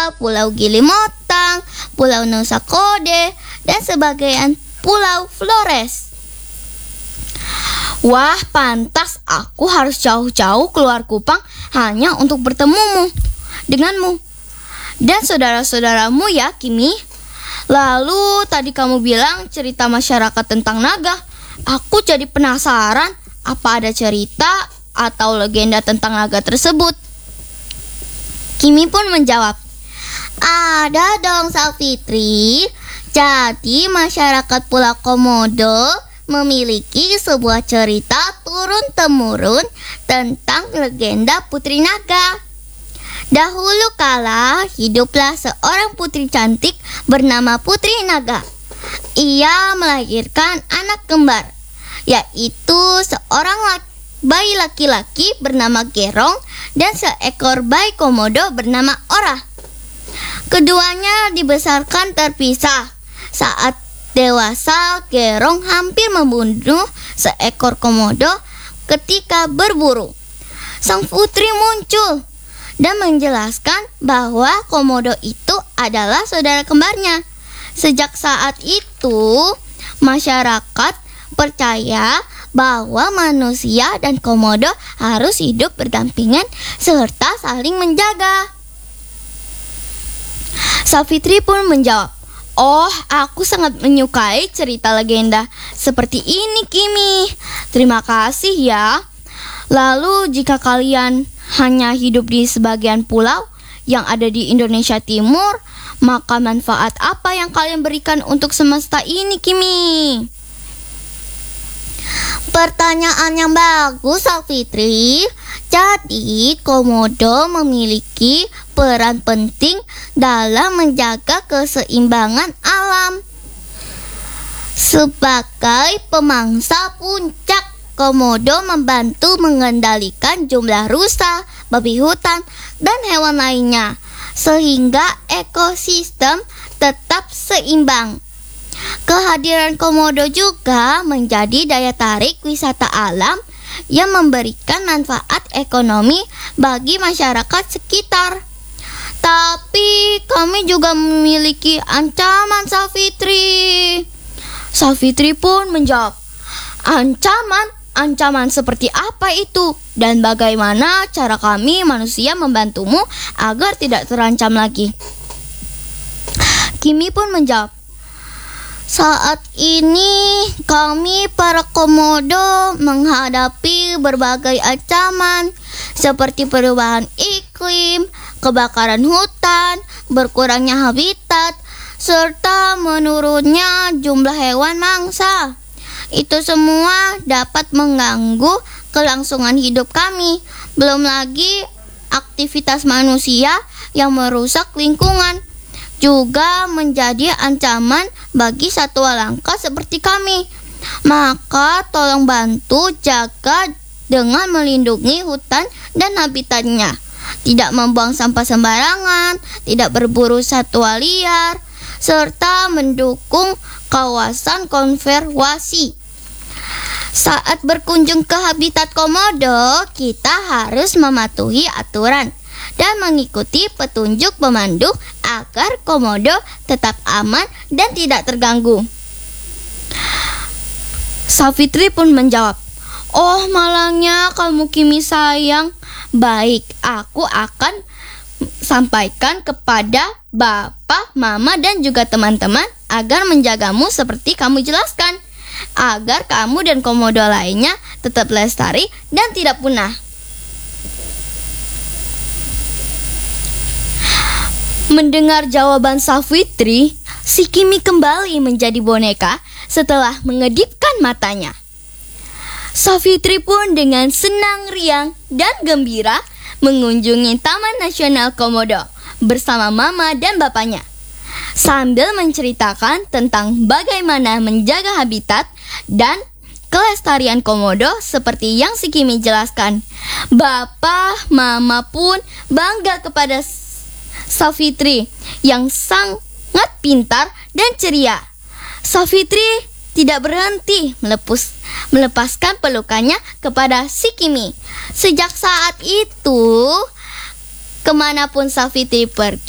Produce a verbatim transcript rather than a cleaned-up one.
Pulau Gili Motang, Pulau Nusa Kode, dan sebagian Pulau Flores. Wah, pantas aku harus jauh-jauh keluar Kupang hanya untuk bertemumu denganmu dan saudara-saudaramu ya, Kimi. Lalu tadi kamu bilang cerita masyarakat tentang naga. Aku jadi penasaran, apa ada cerita atau legenda tentang naga tersebut? Kimi pun menjawab, ada dong Savitri. Jadi masyarakat Pulau Komodo memiliki sebuah cerita turun-temurun tentang legenda Putri Naga. Dahulu kala hiduplah seorang putri cantik bernama Putri Naga. Ia melahirkan anak kembar, yaitu seorang laki, bayi laki-laki bernama Gerong dan seekor bayi komodo bernama Ora. Keduanya dibesarkan terpisah. Saat dewasa, Gerong hampir membunuh seekor komodo ketika berburu. Sang putri muncul dan menjelaskan bahwa komodo itu adalah saudara kembarnya. Sejak saat itu, masyarakat percaya bahwa manusia dan komodo harus hidup berdampingan serta saling menjaga. Savitri pun menjawab, oh, aku sangat menyukai cerita legenda seperti ini, Kimi. Terima kasih ya. Lalu jika kalian hanya hidup di sebagian pulau yang ada di Indonesia Timur, maka manfaat apa yang kalian berikan untuk semesta ini, Kimi? Pertanyaan yang bagus, Savitri. Jadi, komodo memiliki peran penting dalam menjaga keseimbangan alam. Sebagai pemangsa puncak, komodo membantu mengendalikan jumlah rusa, babi hutan, dan hewan lainnya, sehingga ekosistem tetap seimbang. Kehadiran komodo juga menjadi daya tarik wisata alam yang memberikan manfaat ekonomi bagi masyarakat sekitar. Tapi kami juga memiliki ancaman, Savitri. Savitri pun menjawab, ancaman? Ancaman seperti apa itu? Dan bagaimana cara kami manusia membantumu agar tidak terancam lagi? Kimi pun menjawab, saat ini kami para komodo menghadapi berbagai ancaman seperti perubahan iklim, kebakaran hutan, berkurangnya habitat, serta menurunnya jumlah hewan mangsa. Itu semua dapat mengganggu kelangsungan hidup kami. Belum lagi aktivitas manusia yang merusak lingkungan juga menjadi ancaman bagi satwa langka seperti kami. Maka tolong bantu jaga dengan melindungi hutan dan habitatnya, tidak membuang sampah sembarangan, tidak berburu satwa liar, serta mendukung kawasan konservasi. Saat berkunjung ke habitat komodo, kita harus mematuhi aturan dan mengikuti petunjuk pemandu agar komodo tetap aman dan tidak terganggu. Savitri pun menjawab, oh, malangnya kamu, Kimi sayang. Baik, aku akan sampaikan kepada Bapak, Mama, dan juga teman-teman agar menjagamu seperti kamu jelaskan, agar kamu dan komodo lainnya tetap lestari dan tidak punah. Mendengar jawaban Savitri, si Kimi kembali menjadi boneka setelah mengedipkan matanya. Savitri pun dengan senang riang dan gembira mengunjungi Taman Nasional Komodo bersama Mama dan bapaknya, sambil menceritakan tentang bagaimana menjaga habitat dan kelestarian komodo seperti yang si Kimi jelaskan. Bapak, Mama pun bangga kepada Savitri yang sangat pintar dan ceria. Savitri tidak berhenti melepus, melepaskan pelukannya kepada si Kimi. Sejak saat itu, kemanapun Savitri pergi,